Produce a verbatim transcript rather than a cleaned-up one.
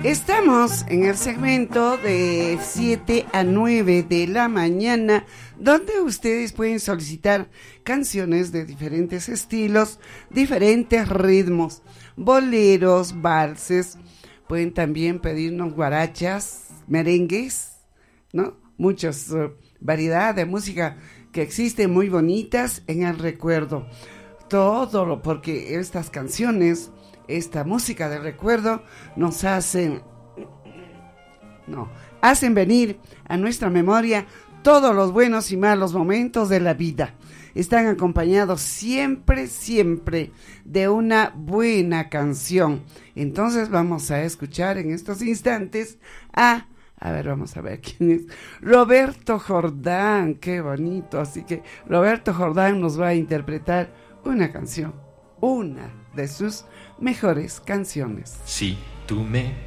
Estamos en el segmento de siete a nueve de la mañana, donde ustedes pueden solicitar canciones de diferentes estilos, diferentes ritmos, boleros, valses. Pueden también pedirnos guarachas, merengues, ¿no? Muchas uh, variedad de música que existen muy bonitas en el recuerdo. Todo lo, porque estas canciones, esta música de recuerdo nos hacen, no, hacen venir a nuestra memoria todos los buenos y malos momentos de la vida. Están acompañados siempre, siempre de una buena canción. Entonces vamos a escuchar en estos instantes a, a ver, vamos a ver quién es, Roberto Jordán, qué bonito. Así que Roberto Jordán nos va a interpretar una canción, una de sus mejores canciones. Si tú me